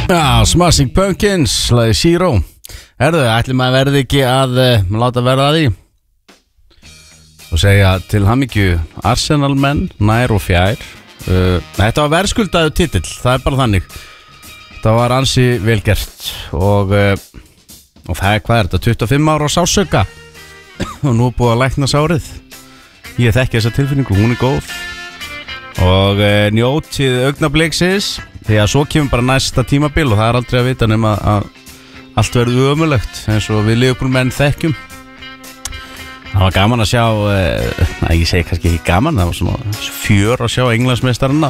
Já, Smashing Pumpkins, lagði Zero. Herðu, ætlum að verði ekki að láta verða að því og segja til hamingju Arsenal menn, nær og fjær. Þetta var verðskuldaður titill, það er bara þannig. Þetta var ansi velgert og það er, hvað er þetta, 25 ára á sásauka og nú er búið að lækna sárið. Ég þekki þessa tilfinningu, hún er góð og njótið augnabliksins því að svo kemur bara næsta tímabil og það er aldrei að vita nema að allt verður ömurlegt eins og við Liverpool menn þekkjum. Það var gaman að sjá, ég segi kannski ekki gaman, það var svona fjör að sjá Englandsmeistarana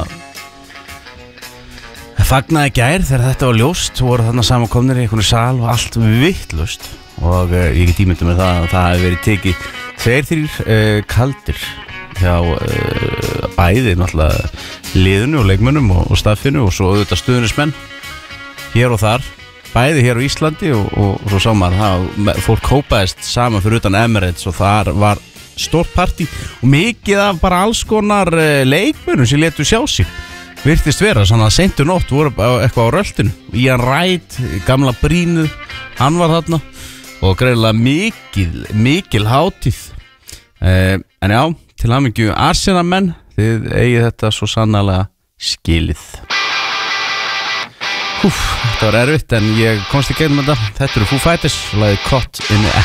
fagnaði gær þegar þetta var ljóst, voru þarna samankomnir í einhvern sal og allt vitlaust og ég get ímyndað með það að það hefði verið tekið 2-3 kaldir hjá bæði náttúrulega liðinu og leikmönnum og staffinu og svo auðvitað stuðnismenn hér og þar, bæði hér á Íslandi og svo sá maður það fólk hópaðist saman fyrir utan Emirates og þar var stórt partí og mikið af bara alls konar leikmönnum sem létu sjá sig virtist vera, svona að seintu nótt voru eitthvað á röltinu, Ian Wright gamla Brínuð, hann var þarna og greinilega mikil hátíð en já, til hamingju Arsenal menn, þið eigið þetta svo sannarlega skilið. Þetta var erfitt en ég komst í gegnum þetta eru Foo Fighters, lagið Caught in the Act.